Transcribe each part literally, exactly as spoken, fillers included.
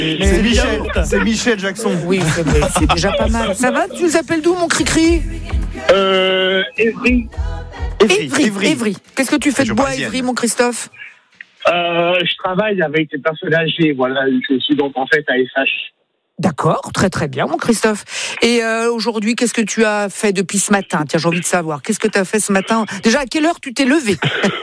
C'est Michel, c'est Michel Jackson. Oui, c'est, c'est déjà pas mal. Ça va? Tu nous appelles d'où, mon cri-cri? Euh, Évry. Évry, Évry. Évry. Qu'est-ce que tu fais de bois, Évry, mon Christophe? Euh, je travaille avec les personnes âgées. Voilà, je suis donc en fait à S H. D'accord, très très bien, mon Christophe. Et euh, aujourd'hui, qu'est-ce que tu as fait depuis ce matin? Tiens, j'ai envie de savoir. Qu'est-ce que tu as fait ce matin? Déjà, à quelle heure tu t'es levé?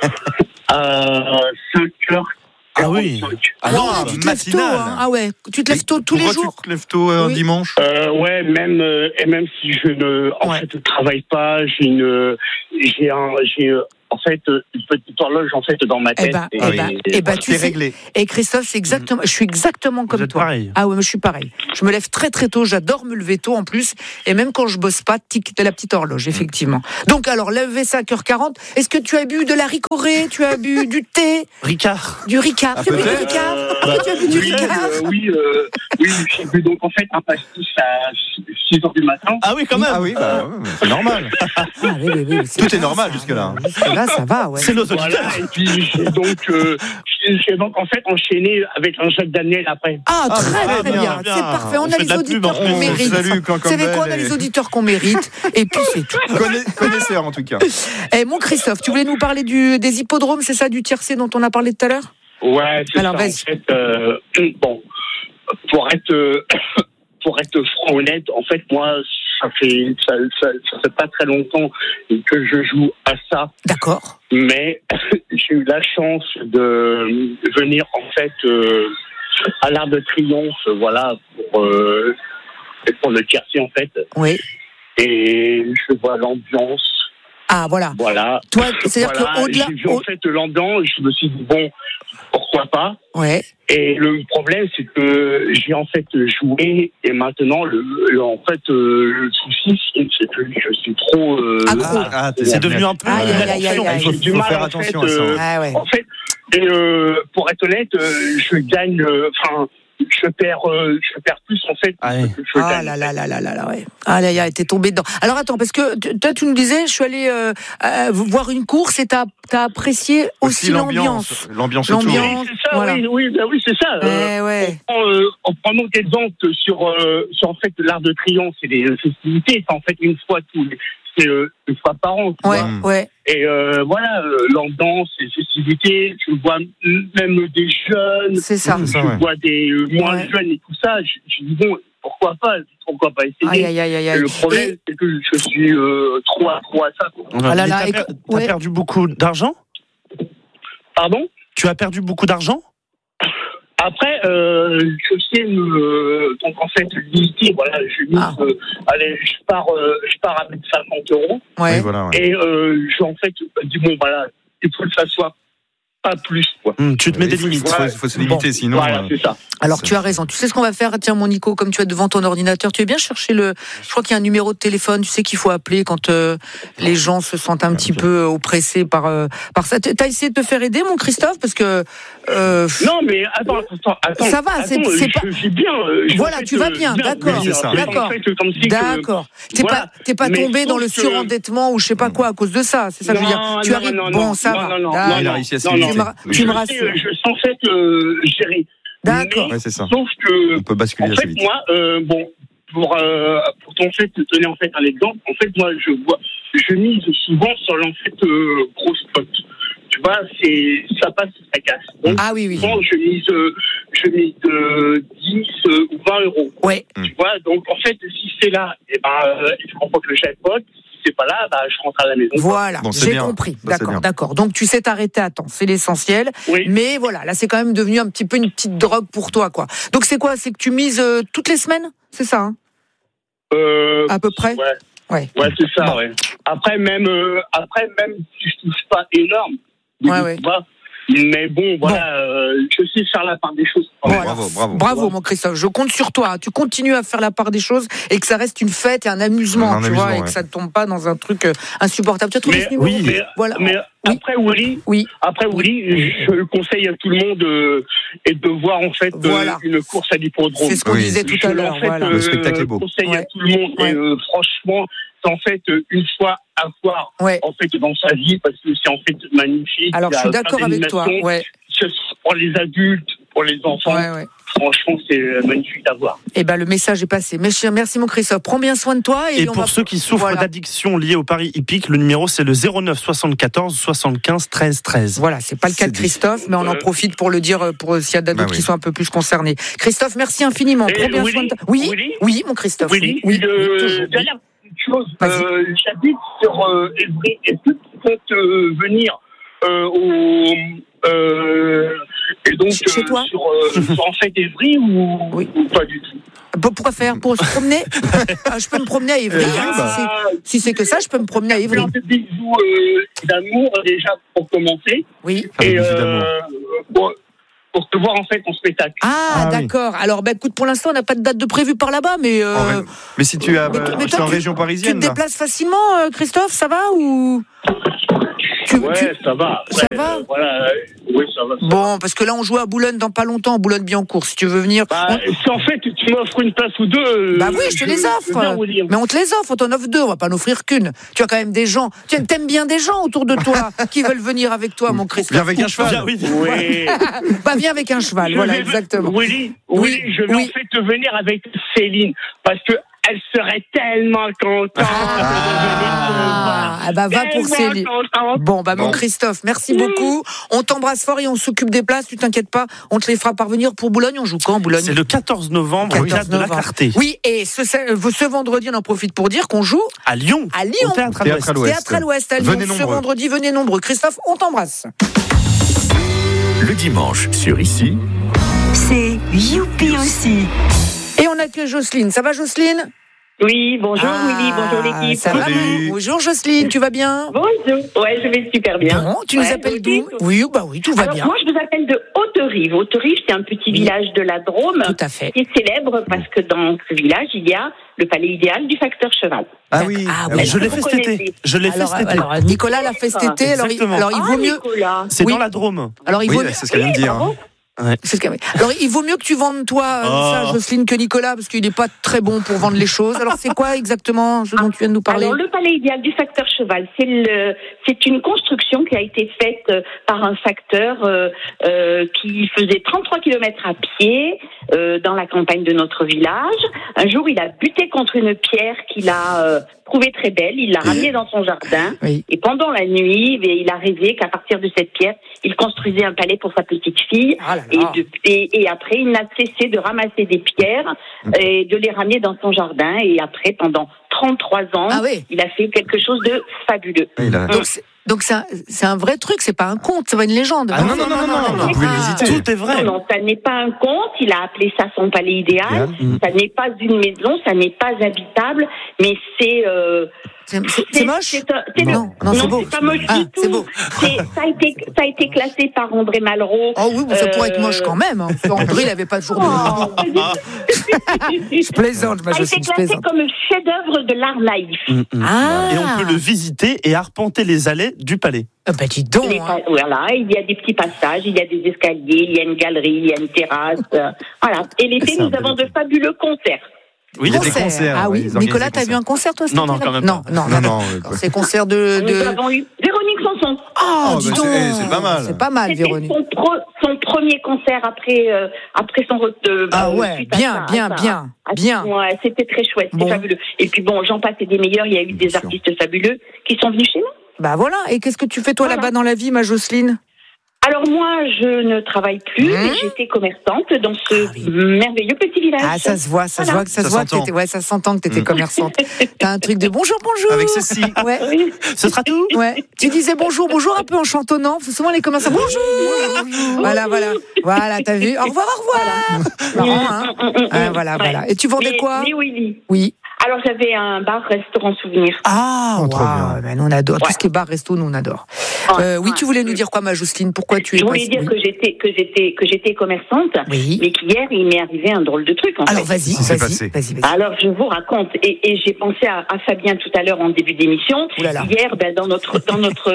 euh, cinq heures. Ah oui. Ah non, ah, tu te lèves tôt, hein. Ah ouais, tu te lèves tôt tous les jours. Pourquoi tu te lèves tôt un oui. dimanche? euh, Ouais, même euh, et même si je ne en ouais. fait ne travaille pas, j'ai une j'ai un j'ai en fait une petite horloge en fait dans ma tête. Eh ben, et, et, ben, et, et ben, tu sais, réglé. Et Christophe, c'est exactement, je suis exactement comme toi. Pareil. Ah ouais, moi je suis pareil. Je me lève très très tôt, j'adore me lever tôt en plus, et même quand je bosse pas, tic de la petite horloge, effectivement. Donc alors, lever cinq heures quarante. Est-ce que tu as bu de la ricorée? Tu as bu du thé? Ricard. Du Ricard. Ah, tu as bu du Ricard? euh, ah, bah, tu as bu du oui, Ricard euh, Oui, euh, oui, j'ai bu donc en fait un pastis à six heures du matin. Ah oui, quand même. Ah oui, bah, ouais, c'est normal. Ah oui, oui, oui. Tout est normal jusque-là. Jusque-là, ça va, ouais. C'est nos auditeurs. Voilà, et puis j'ai donc, euh, j'ai donc en fait enchaîné avec un Jacques Daniel après. Ah, très ah, très bien, bien. bien. C'est parfait. On, on a les auditeurs pub, qu'on on mérite. Vous savez quoi, on a les auditeurs qu'on mérite. Et puis c'est tout. Connais, connaisseur en tout cas. Eh, mon Christophe, tu voulais nous parler du, des hippodromes, c'est ça, du tiercé dont on a parlé tout à l'heure? Ouais, c'est Alors, ça. Vas-y. En fait, euh, bon, pour être, euh, pour être franc honnête, en fait, moi, ça fait, ça, ça, ça fait pas très longtemps que je joue à ça. D'accord. Mais j'ai eu la chance de venir en fait euh, à l'Arc de Triomphe, voilà, pour euh, pour le tiercé en fait. Oui. Et je vois l'ambiance. Ah voilà. Voilà. Toi, c'est-à-dire voilà, qu'au-delà, j'ai vu en fait l'ambiance, je me suis dit bon, pourquoi pas. Ouais. Et le problème, c'est que j'ai en fait joué et maintenant, le, le en fait, euh, le souci, c'est que je suis trop. Euh, Accro. Ah, c'est devenu un peu. Aïe, aïe, aïe, aïe, aïe. Il faut, du faut mal, faire en attention fait, à ça. Euh, ah ouais. En fait, et euh, pour être honnête, euh, je gagne. Enfin. Euh, Je perds, euh, je perds plus en fait. Ah, oui. que je ah là là là là là là, ouais. Ah là là, t'es tombé dedans. Alors attends, parce que toi tu nous disais, je suis allé euh, euh, voir une course et t'as, t'as apprécié aussi, aussi l'ambiance. L'ambiance, l'ambiance. l'ambiance oui, c'est ça, voilà. oui, oui, bah oui, c'est ça. Eh, euh, ouais. En, euh, en prenant exemple sur, euh, sur en fait l'Arc de Triomphe, c'est des festivités, c'est en fait une fois tous les, c'est euh, une fois par an. Tu ouais, vois. ouais. Et euh, voilà, euh, l'ambiance, les festivités, je vois même des jeunes, c'est ça. je ça, ouais. vois des euh, moins ouais. jeunes et tout ça. Je, je dis bon, pourquoi pas, pourquoi pas essayer. Aïe, aïe, aïe, aïe. Et le problème, et... c'est que je suis euh, trop accro à ça. Ah là là, t'as, per- t'as ouais. perdu beaucoup d'argent? Pardon? Tu as perdu beaucoup d'argent? Après, euh, je sais me, donc en fait limiter, voilà, je mise, ah. euh, allez, je pars, euh, je pars avec cinquante euros. Ouais. Oui, voilà, ouais. Et euh, je en fait dis bon voilà, il faut que ça soit pas plus quoi. Mmh, tu te mets des limites, il voilà. faut, faut se limiter, bon. Sinon. Voilà, euh... c'est ça. Alors tu as raison. Tu sais ce qu'on va faire? Tiens, mon Nico, comme tu es devant ton ordinateur, tu es bien chercher le. Je crois qu'il y a un numéro de téléphone. Tu sais qu'il faut appeler quand euh, les gens se sentent un petit peu oppressés par euh, par ça. T'as essayé de te faire aider, mon Christophe, parce que. Euh... Non, mais attends, attends, attends. Ça va, attends, c'est, c'est pas. Je suis bien. Euh, voilà, tu vas bien, bien d'accord, bien, d'accord, si d'accord. Que, t'es voilà. pas, t'es pas tombé dans le que... surendettement ou je sais pas quoi à cause de ça. C'est ça que je veux dire. Non, tu non, arrives. Non, bon, non, ça non, va. Non, non, non, non, il a réussi à se limiter. Tu me rassures. Je suis en fait euh, gérer. D'accord. Ouais, c'est ça. Sauf que, on peut basculer en assez fait, vite. moi, euh, bon, pour euh, pour ton fait te donner en fait un exemple, en fait, moi, je vois, je mise souvent sur l'en fait euh, gros spot. Tu vois, c'est ça passe, ça casse. Donc, ah oui, oui. Souvent, je mise, euh, je mise de dix euh, ou vingt euros. Ouais. Tu vois, donc en fait, si c'est là, et ben, euh, je remporte le jackpot. Si c'est pas là, bah, je rentre à la maison. Voilà, bon, j'ai bien. compris. Ça, d'accord, d'accord. Donc tu sais t'arrêter à temps, c'est l'essentiel. Oui. Mais voilà, là c'est quand même devenu un petit peu une petite drogue pour toi, quoi. Donc c'est quoi? C'est que tu mises euh, toutes les semaines? C'est ça, hein? Euh, à peu près. Ouais. Ouais. Ouais, c'est ça. Bon. Ouais. Après même, euh, après même si je touche pas énorme. Ouais, ouais. Pas, mais bon, voilà, bon. Euh, je sais faire la part des choses. Bon, bravo, alors, bravo, bravo, bravo, mon Christophe. Je compte sur toi. Tu continues à faire la part des choses et que ça reste une fête et un amusement, un tu amusement, vois, ouais. et que ça ne tombe pas dans un truc euh, insupportable. Tu as trouvé mais, ce numéro? Oui, mais, voilà. mais oui. après, Willy, oui. après, Willy, oui. je le conseille à tout le monde euh, et de voir en fait voilà. euh, une course à l'hippodrome. C'est ce qu'on oui. disait tout à l'heure. En fait, voilà. euh, le spectacle est beau. Je conseille ouais. à tout le monde. Ouais. Et, euh, franchement, c'est en fait une fois à voir ouais. en fait dans sa vie parce que c'est en fait magnifique. Alors je suis d'accord avec toi. Ouais. Pour les adultes, pour les enfants. Ouais, ouais. Franchement, c'est magnifique à voir. Eh ben, le message est passé. Merci, merci mon Christophe. Prends bien soin de toi. Et, et on pour va... ceux qui souffrent voilà. d'addiction liée au pari hippique, le numéro c'est le zéro neuf soixante-quatorze soixante-quinze treize treize. Voilà, c'est pas le cas de Christophe, mais on en profite pour le dire pour s'il y a d'autres bah oui. qui sont un peu plus concernés. Christophe, merci infiniment. Prends bien Willy, soin de toi. Oui, Willy, oui, mon Christophe. Willy, oui, euh, oui, dernière chose. Euh, j'habite sur euh, Évry. Est-ce que tu peux euh, venir euh, au euh, et donc chez euh, toi sur, euh, sur en fait Évry ou, oui. ou pas du tout? Pourquoi faire? Pour se promener? Je peux me promener à Évry. Hein, bah, si, c'est, si c'est que ça, je peux me promener à Évry. Un petit bisou euh, d'amour déjà pour commencer. Oui. Et euh, bon, pour te voir en fait en spectacle. Ah, ah d'accord. Oui. Alors, bah, écoute, pour l'instant, on n'a pas de date de prévue par là-bas, mais. Euh... Oh, mais si tu as, mais, euh, mais toi, toi, en tu, région parisienne, tu te déplaces facilement, euh, Christophe, ça va ou? Tu, ouais, tu... ça va. Ça ouais, va euh, voilà. Oui, ça va. Ça bon, va. parce que là, on joue à Boulogne dans pas longtemps, à Boulogne-Billancourt. Si tu veux venir. Bah, on... si en fait, tu m'offres une place ou deux. Bah oui, je te je, les offre. Bien, mais on te les offre, on t'en offre deux, on va pas en offrir qu'une. Tu as quand même des gens. Tu aimes bien des gens autour de toi qui veulent venir avec toi, mon Christophe. Viens avec un cheval. Viens, oui. oui. Bah, viens avec un cheval, je voilà, vais, exactement. Oui, oui, oui, je vais oui. en fait te venir avec Céline, parce que elle serait tellement contente ah, de ah bah va pour Céline. Contente. Bon, bah mon Christophe, merci mmh. beaucoup. On t'embrasse fort et on s'occupe des places, tu t'inquiètes pas. On te les fera parvenir pour Boulogne. On joue quand, Boulogne? C'est le quatorze novembre, au théâtre de la Clarté. Oui, et ce, ce vendredi, on en profite pour dire qu'on joue à Lyon. À Lyon. Au théâtre à l'Ouest. Théâtre à l'Ouest. Théâtre à l'Ouest à Lyon. Venez ce vendredi, venez nombreux. Christophe, on t'embrasse. Le dimanche sur Ici, c'est Youpi aussi. Et on accueille Jocelyne. Ça va, Jocelyne? Oui, bonjour ah, Willy, bonjour l'équipe. Ça va, bonjour Jocelyne, tu vas bien? Bonjour, ouais, je vais super bien. Bon, tu ouais, nous appelles d'où? Oui, bah oui, tout va Alors, bien. Moi, je vous appelle de Haute-Rive. Haute-Rive, c'est un petit oui. village de la Drôme. Tout à fait. Qui est célèbre parce que dans ce village, il y a le palais idéal du facteur cheval. Ah oui, ah, oui. Je l'ai fait cet été. Je l'ai fait cet été. Alors, Nicolas l'a fait cet été. Alors, il, alors, il vaut ah, mieux. Nicolas. C'est oui. dans la Drôme. Alors, il oui, vaut bah, c'est ce qu'elle vient de dire. Oui, Ouais. C'est ce Alors, il vaut mieux que tu vendes, toi, oh. ça, Jocelyne, que Nicolas, parce qu'il n'est pas très bon pour vendre les choses. Alors, c'est quoi exactement ce dont tu viens de nous parler? Alors, le palais idéal du facteur cheval, c'est, le, c'est une construction qui a été faite par un facteur euh, euh, qui faisait trente-trois kilomètres à pied euh, dans la campagne de notre village. Un jour, il a buté contre une pierre qu'il a euh, trouvée très belle. Il l'a ramenée dans son jardin. Oui. Et pendant la nuit, il a rêvé qu'à partir de cette pierre, il construisait un palais pour sa petite fille. Ah là là. Et, de, et, et après, il n'a cessé de ramasser des pierres et de les ramener dans son jardin. Et après, pendant trente-trois ans, ah oui. il a fait quelque chose de fabuleux. A... Donc, c'est, donc c'est, un, c'est un vrai truc, c'est pas un conte, c'est pas une légende. Ah non, non, non, non, non, non, non, vous pouvez le visiter. Tout est vrai. Non, non, ça n'est pas un conte, il a appelé ça son palais idéal. Mmh. Ça n'est pas une maison, ça n'est pas habitable, mais c'est... Euh, C'est, c'est, c'est moche c'est un, c'est non, le, non, c'est non, beau. C'est pas moche ah, du tout. C'est beau. C'est, ça, a été, ça a été classé par André Malraux. Oh oui, bon, ça euh... pourrait être moche quand même. Hein. André, il n'avait pas toujours... Oh, je plaisante, ma Jocelyne, je plaisante. Ça a été classé comme chef-d'œuvre de l'art naïf. Mmh, mmh. Ah. Et on peut le visiter et arpenter les allées du palais. Ah bah dis donc. Les, hein. Voilà, il y a des petits passages, il y a des escaliers, il y a une galerie, il y a une terrasse. Euh, voilà. Et l'été, nous avons de fabuleux concerts. Oui, il y a des concerts. Ah oui, ouais, Nicolas, t'as vu un concert toi? Non, non, quand même non, non, non, non, non. C'est concert de, de. Nous avons eu Véronique Sanson. Oh, oh dis bah donc. C'est, c'est pas mal. C'est pas mal, C'était Véronique. Son, pro, son premier concert après, euh, après son retour. Euh, ah ouais, bien, ça, bien, ça, bien, à, bien. Ouais, c'était très chouette, c'était bon. Fabuleux. Et puis bon, j'en passe et des meilleurs. Il y a eu des bien artistes sûr. Fabuleux qui sont venus chez nous. Bah voilà. Et qu'est-ce que tu fais toi voilà. là-bas dans la vie, ma Jocelyne? Alors moi, je ne travaille plus, mmh. mais j'étais commerçante dans ce ah, oui. merveilleux petit village. Ah, ça se voit, ça voilà. se voit que ça, ça se voit que t'étais, ouais, ça s'entend que t'étais mmh. commerçante. T'as un truc de bonjour, bonjour. Avec ceci. Ouais. Oui. Ce sera tout. Ouais. Tu disais bonjour, bonjour un peu en chantonnant. Parce que souvent les commerçants, bonjour. bonjour. Voilà, voilà, voilà. T'as vu? Au revoir, au revoir. Voilà. Marrant, hein. Mmh. Ah, voilà, ouais. voilà. Et tu vendais mais, quoi? Mais oui. Oui. Alors j'avais un bar, restaurant, souvenir. Ah, oh, wow. Ben, nous on adore. Ouais. Tout ce qui est bar, resto, nous on adore. Ouais. Euh, oui, tu voulais nous dire quoi, ma Jocelyne? Pourquoi tu es Je voulais passée... dire oui. que j'étais que j'étais que j'étais commerçante, oui. mais qu'hier il m'est arrivé un drôle de truc. En Alors fait. vas-y, vas-y, vas-y, vas-y. Alors je vous raconte et, et j'ai pensé à, à Fabien tout à l'heure en début d'émission. Hier, ben, dans notre dans notre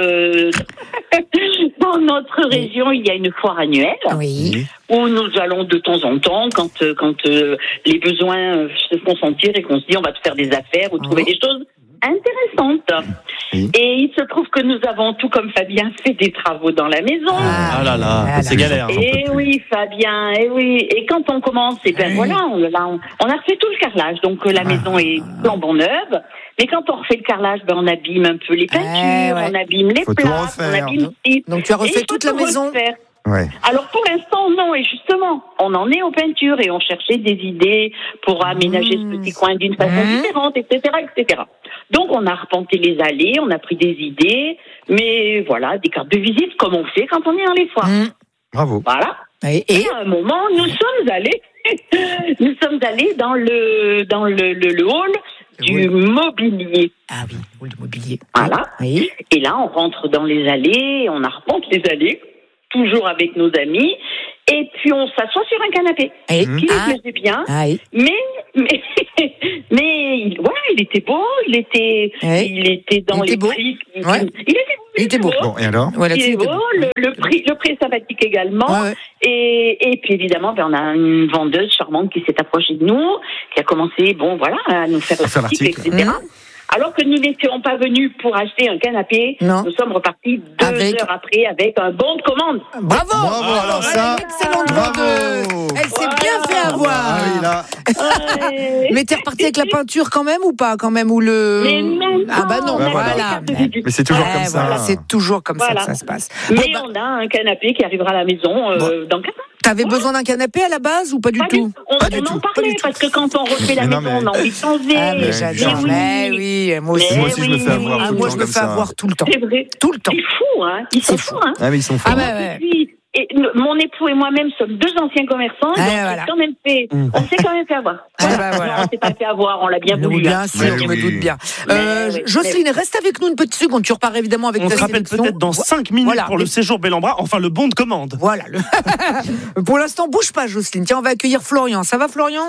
dans notre région, il y a une foire annuelle. Oui. Où nous allons de temps en temps, quand quand euh, les besoins se font sentir et qu'on se dit on va te faire des affaires ou trouver oh. des choses, intéressante. Oui. Et il se trouve que nous avons, tout comme Fabien, fait des travaux dans la maison. Ah, ah là là, Ah c'est là. galère. Et oui, Fabien, et oui. Et quand on commence, et ben Oui. voilà, on, là, on, on a refait tout le carrelage. Donc euh, la Ah. maison est flambant neuve. Mais quand on refait le carrelage, ben on abîme un peu les peintures, Eh ouais. on abîme les Faut tout plâtres, on refaire. abîme tout. Donc tu as Et il refait faut toute la tout maison. refaire. Ouais. Alors pour l'instant, non. Et justement, on en est aux peintures et on cherchait des idées pour aménager Mmh. ce petit coin d'une façon Mmh. différente, et cetera, et cetera. Donc on a repenté les allées, on a pris des idées, mais voilà, des cartes de visite comme on fait quand on est dans les foires. Mmh. Bravo. Voilà. Et, Et et à un moment, nous sommes allés, nous sommes allés dans le dans le, le, le hall du mobilier. ah oui, le mobilier. Voilà. Oui. Et là, on rentre dans les allées, on arpente les allées, toujours avec nos amis, et puis on s'assoit sur un canapé Et, qui ah, nous plaisait bien, ah, oui. mais mais mais il- voilà, il était beau, il était Ouais. il était dans Il était les beau. prix, il, Ouais. il était beau, Il était beau. Bon, et alors? Ouais, il là-dessus, est il était beau, beau. le, le prix, le prix est sympathique également. Ouais, ouais. Et, et puis évidemment, ben, on a une vendeuse charmante qui s'est approchée de nous, qui a commencé, bon voilà, à nous faire À faire l'article, l'article. et cetera. Mmh. Alors que nous n'étions pas venus pour acheter un canapé, Non. nous sommes repartis deux Avec- heures après avec un bon de commande. Bravo. Bravo, Ah, alors elle a ça, une excellente bravo. vendeuse. Elle s'est bien fait avoir. Ah oui, là. Ouais. Mais t'es reparti avec la peinture quand même ou pas quand même ou le Mais non, Ah bah non, Bah voilà. voilà. Mais, Mais c'est toujours comme ça. voilà, c'est toujours comme Voilà. ça que ça se passe. Mais Bon, bah, on a un canapé qui arrivera à la maison euh, dans quatre ans. t'avais besoin d'un canapé à la base ou pas du Pas tout du- On, Pas du on tout, en pas parlait du tout. parce que quand on refait la Mais non, maison, mais- on a envie de changer. Ah mais Mais j'adore. oui. Mais oui, moi aussi. Mais Moi aussi, je me fais oui, avoir Ah, tout le moi temps je me comme fais ça. avoir tout le temps. C'est vrai. Tout le temps. C'est fou, hein. Ils sont C'est fous, fou. hein. Ah oui, ils sont Ah forts. bah ouais. Oui. Et le- mon époux et moi-même sommes deux anciens commerçants, Ah, donc on voilà. s'est quand même fait, Mmh. on s'est quand même fait avoir. Ah, bah, voilà. Non, on s'est pas fait avoir, on l'a bien Oui, voulu. bien hein. sûr, Mais je me oui. doute bien. Mais Euh, oui, Jocelyne, reste avec nous une petite seconde. Tu repars évidemment avec On ta se rappelle sélection. peut-être dans Vo- cinq minutes Voilà. pour le séjour Bel-en-Bras, enfin le bon de commande. Voilà. le- Pour l'instant, bouge pas, Jocelyne. Tiens, on va accueillir Florian. Ça va, Florian?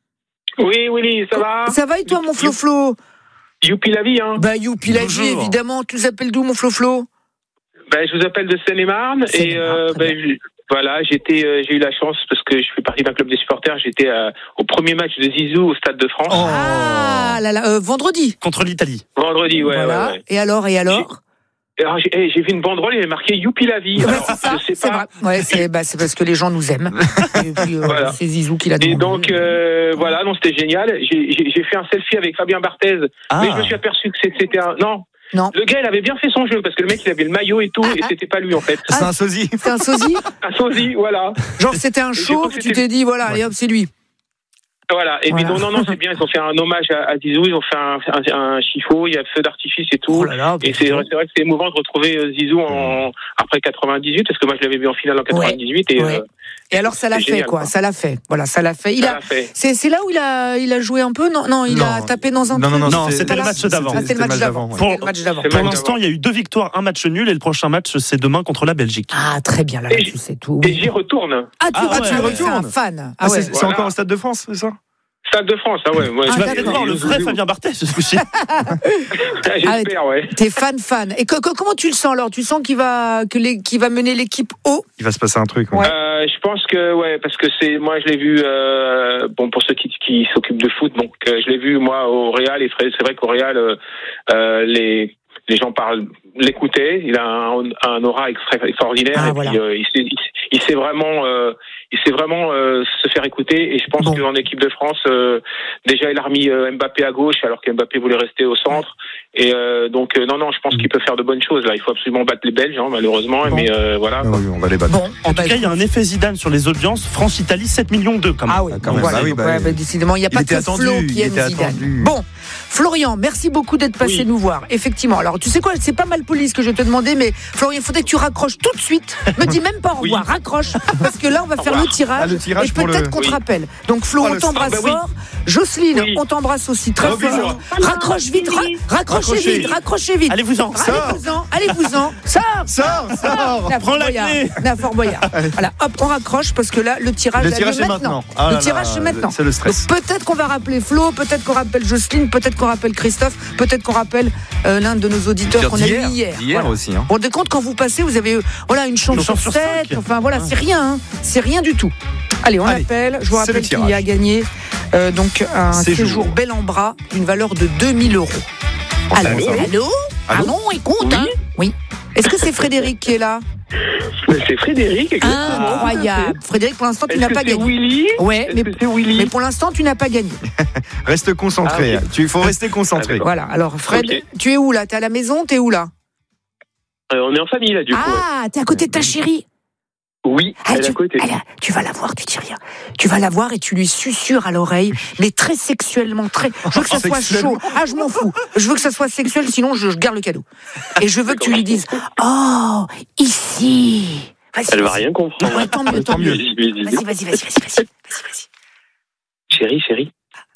Oui, Willy, ça va? Ça va et toi, mon Flo-Flo? Youpi la vie, hein? Bah, youpi la vie, Bonjour. évidemment. Tu nous appelles d'où, mon Flo-Flo? Ben, je vous appelle de Seine-et-Marne et Seine-et-Marne, euh, très ben, je- voilà, j'étais, euh, j'ai eu la chance parce que je fais partie d'un club des supporters. J'étais euh, au premier match de Zizou au Stade de France Oh. Ah là là, euh, vendredi. Contre l'Italie. vendredi. Ouais, Voilà. ouais, ouais. Et alors, et alors? Et alors, j'ai, eh, j'ai vu une banderole, il y avait marqué Youpi la vie. Ouais, Alors, c'est ça, je sais c'est pas. vrai. Ouais, c'est bah, c'est parce que les gens nous aiment. Et puis, euh, Voilà. c'est Zizou qui l'a demandé. Et donc euh, voilà, non, c'était génial. J'ai, j'ai, j'ai fait un selfie avec Fabien Barthez, Ah. mais je me suis aperçu que c'est- c'était un non. Non. Le gars, il avait bien fait son jeu parce que le mec, il avait le maillot et tout, Ah, et ah. c'était pas lui en fait. C'est un sosie. C'est un sosie? Un sosie, voilà. Genre, c'était un J'ai cru chauve, que tu c'était- t'es dit, voilà, allez hop, c'est lui. Voilà. Et Voilà. puis non, non, non, c'est bien. Ils ont fait un hommage à, à Zizou. Ils ont fait un, un, un chiffon. Il y a feu d'artifice et tout. Oh là là. Et c'est, c'est vrai que c'est émouvant de retrouver euh, Zizou en, après quatre-vingt-dix-huit, parce que moi je l'avais vu en finale en quatre-vingt-dix-huit. Et, Ouais. euh, Et alors, ça l'a c'est fait, génial, quoi. quoi. Ça l'a fait. Voilà, ça l'a fait. Il ça a. l'a fait. C'est c'est là où il a, il a joué un peu? Non, non, il Non. a tapé dans un Non, non, truc. Non, c'était le match d'avant. Ah, c'était le match d'avant. ouais. C'était le match d'avant. C'est Pour le match l'instant, il y a eu deux victoires, un match nul et le prochain match, c'est demain contre la Belgique. Ah, très bien, là, Et tu sais tout. Et j'y retourne. Ah, tu, Ah, ah, ouais, tu ouais. es un fan. Ah Ah, ouais. c'est c'est Voilà. encore au Stade de France, c'est ça? Stade de France, ah ouais. ouais. Ah, Tu vas d'accord. peut-être voir le vrai Fabien Barthez ce coup-ci. J'espère, ouais. T'es fan, fan. Et que- que- comment tu le sens alors? Tu sens qu'il va, que les, qu'il va mener l'équipe haut? Il va se passer un truc. ouais. Ouais. Euh, je pense que ouais, parce que c'est moi je l'ai vu. Euh, bon, pour ceux qui, qui s'occupent de foot, donc euh, je l'ai vu moi au Real. Et c'est vrai qu'au Real, euh, euh, les les gens parlent, l'écoutaient. Il a un, un aura extra- extraordinaire. Ah, et voilà. puis euh, il, sait, il, il sait vraiment, euh, il sait vraiment euh, se faire écouter. Et je pense Bon. qu'en équipe de France, euh, déjà il a remis euh, Mbappé à gauche alors que Mbappé voulait rester au centre. Et euh, donc euh, non non, je pense qu'il peut faire de bonnes choses là. Il faut absolument battre les Belges, hein, malheureusement. Bon. Mais euh, voilà. Ah oui, on va les battre. Bon. En bah, tout cas, il y a un effet Zidane sur les audiences. France-Italie, sept millions deux quand même. Ah oui, quand donc même. voilà. Bah oui, Donc, bah ouais, oui. bah, décidément, il n'y a Il pas était que attendu, Flo il qui aime était Zidane. attendu. Bon, Florian, merci beaucoup d'être passé Oui. nous voir. Effectivement, alors tu sais quoi, c'est pas mal poli ce que je vais te demander, mais Florian, il faudrait que tu raccroches tout de suite. Me dis même pas au revoir, Oui. raccroche, parce que là, on va faire revoir. le tirage, Ah, le tirage et pour peut-être le- qu'on te Oui. rappelle. Donc Flo, Oh, on le- t'embrasse Ah, bah oui. fort. Jocelyne, Oui. on t'embrasse aussi très Gros fort. bisous. Raccroche vite, ra- raccrochez Raccrochez. vite, raccrochez vite. Allez-vous-en. Allez-vous-en, allez-vous-en. Sors, Sors, sors. la Prends la Fort clé. Boyard. La Fort Boyard. Voilà, hop, on raccroche parce que là, le tirage, Le a tirage, lieu c'est maintenant. Ah le là tirage, là, c'est maintenant. c'est le stress. Donc, peut-être qu'on va rappeler Flo, peut-être qu'on rappelle Jocelyne, peut-être qu'on rappelle Christophe, peut-être qu'on rappelle euh, l'un de nos auditeurs qu'on a eu hier. Hier Voilà. aussi. Hein. Vous vous rendez compte, quand vous passez, vous avez euh, voilà, une chance Une sur chance sur sept. cinq. Enfin voilà, c'est rien. Hein. C'est rien du tout. Allez, on Allez, appelle. Je vous c'est le rappelle qu'il tirage. y a gagné euh, donc un Séjour. séjour bel en bras d'une valeur de deux mille euros. Allô, Allô allô. Ah Allô non, écoute, Oui. hein. Oui. Est-ce que c'est Frédéric qui est là? C'est Frédéric, exactement. Incroyable. Frédéric, pour l'instant, tu Est-ce n'as que pas c'est gagné. Willy Ouais, Est-ce mais, que c'est Willy mais pour l'instant, tu n'as pas gagné. Reste concentré. Ah, ok. Tu faut rester concentré. Voilà. Alors, Fred, Ok. tu es où là? T'es à la maison? T'es où là? Euh, On est en famille, là, du coup. ouais. Ah, t'es à côté de ta chérie. Oui, Ah, elle est tu, à côté. elle a- tu vas la voir, tu dis rien. Tu vas la voir et tu lui susurres à l'oreille, mais très sexuellement, très. Je veux que ça soit chaud. Ah, je m'en fous. Je veux que ça soit sexuel, sinon je, je garde le cadeau. Et je veux que tu lui dises, oh, ici. Vas-y, Elle va vas-y. rien comprendre. Ouais, tant mieux, tant mieux. Vas-y, vas-y, vas-y. Vas-y, vas-y, vas-y, vas-y, vas-y, vas-y, vas-y. Chérie, chérie.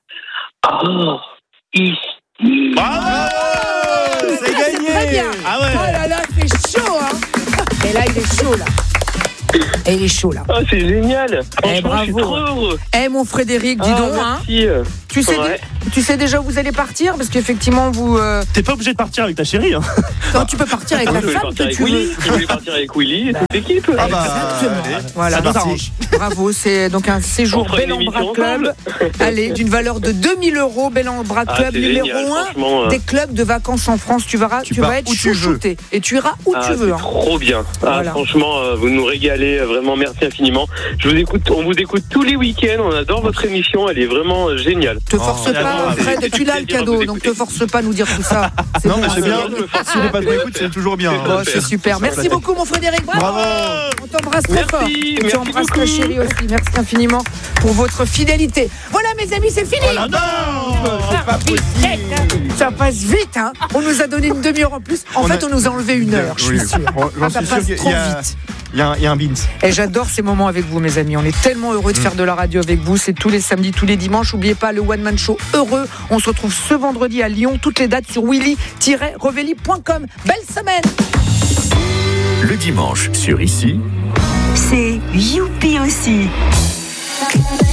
Oh, ici. Bravo C'est C'est très gagné. bien. Ah ouais. Oh là là, c'est chaud, hein. Et là, il est chaud, là. Et il est chaud, là. Oh, c'est génial. Eh, Franchement, je suis bravo. trop heureux. Eh, mon Frédéric, dis Ah, donc, hein. merci. Tu sais, Ouais. tu sais déjà où vous allez partir? Parce qu'effectivement, vous. euh, T'es pas obligé de partir avec ta chérie. Hein. non, tu peux partir avec Moi, la je voulais femme partir que avec tu veux. Willy. Je voulais partir avec Willy et toute l'équipe. Ah bah, Exactement. allez. Voilà. Ça nous arrange. Bravo, c'est donc un séjour On fera Bel une en Bras émission Club. Allez, d'une valeur de deux mille euros, Bel en Bras Ah, Club, c'est numéro génial, un franchement, euh. des clubs de vacances en France. Tu verras, tu, Tu vas pars être où tu veux. chouchouté. Et tu iras où Ah, tu veux. c'est hein. trop bien. Ah, Voilà. franchement, euh, vous nous régalez. euh, Vraiment, merci infiniment. Je vous écoute. On vous écoute tous les week-ends. On adore votre émission. Elle est vraiment euh, géniale. Te force Oh, pas, j'adore. Fred, C'est tu l'as le plaisir de cadeau, vous donc écouter. te force pas à nous dire tout ça. C'est Non, bon, mais c'est hein. bien. bien. Si les pas de écoute, c'est toujours bien. Oh, c'est super. Merci beaucoup, mon Frédéric. Bravo. Bravo. On t'embrasse très Merci, fort. Et tu merci embrasses ta beaucoup. chérie aussi. Merci infiniment pour votre fidélité. Voilà, mes amis, c'est fini. Ah non Ça passe vite, hein. Ça passe vite, hein. On nous a donné une demi-heure en plus. En On fait, a- on nous a enlevé une heure, je suis Oui. sûr. Bon, Ah, J'en ça suis sûr passe qu'il trop y a, vite. il y a un, il y a un beans. Et j'adore ces moments avec vous, mes amis. On est tellement heureux de faire de la radio avec vous. C'est tous les samedis, tous les dimanches. N'oubliez pas le One Man Show heureux. On se retrouve ce vendredi à Lyon. Toutes les dates sur willy tiret revelli point com. Belle semaine. Le dimanche sur Ici, C'est Youpi aussi.